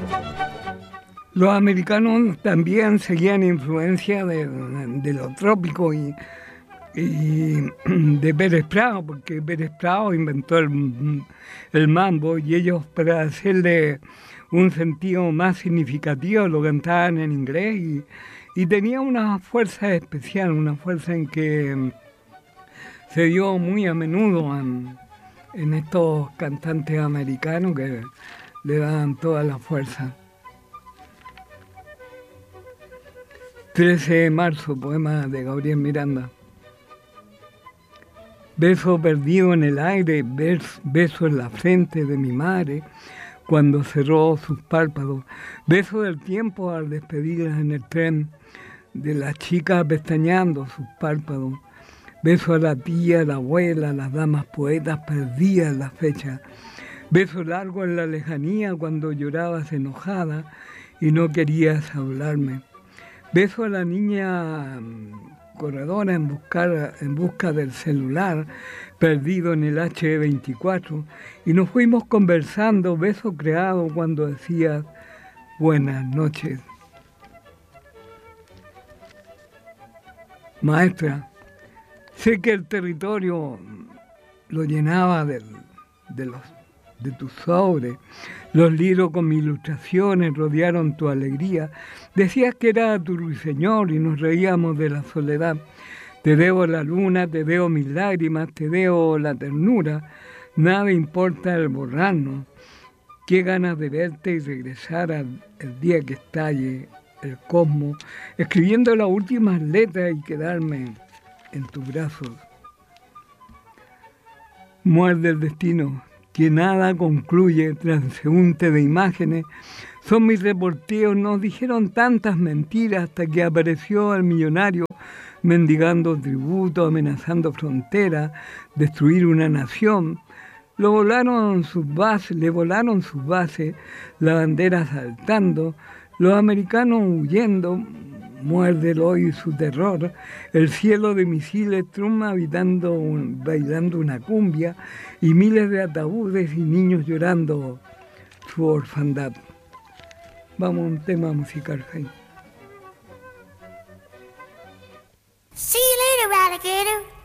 Los americanos también seguían influencia de lo trópico y de Pérez Prado, porque Pérez Prado inventó el mambo y ellos, para hacerle un sentido más significativo, lo cantaban en inglés y tenía una fuerza especial, una fuerza en que se dio muy a menudo en estos cantantes americanos que le daban toda la fuerza. 13 de marzo, poema de Gabriel Miranda. Beso perdido en el aire, beso en la frente de mi madre cuando cerró sus párpados. Beso del tiempo al despedirla en el tren, de las chicas pestañeando sus párpados. Beso a la tía, la abuela, las damas poetas perdidas en la fecha. Beso largo en la lejanía cuando llorabas enojada y no querías hablarme. Beso a la niña corredora en busca del celular perdido en el H24 y nos fuimos conversando, beso creado cuando decías buenas noches. Maestra, sé que el territorio lo llenaba de tus sobres, los libros con mis ilustraciones rodearon tu alegría. Decías que era tu ruiseñor y nos reíamos de la soledad. Te debo la luna, te debo mis lágrimas, te debo la ternura. Nada importa el borrarnos. Qué ganas de verte y regresar el día que estalle el cosmos, escribiendo las últimas letras y quedarme en tus brazos. Muerde el destino, que nada concluye, transeúnte de imágenes. Son mis reporteos, nos dijeron tantas mentiras hasta que apareció el millonario mendigando tributo, amenazando fronteras, destruir una nación. Le volaron sus bases, la bandera saltando, los americanos huyendo, muerde el hoy su terror, el cielo de misiles, Trump bailando una cumbia y miles de ataúdes y niños llorando su orfandad. Vamos a un tema musical, Jaime. See you later, alligator.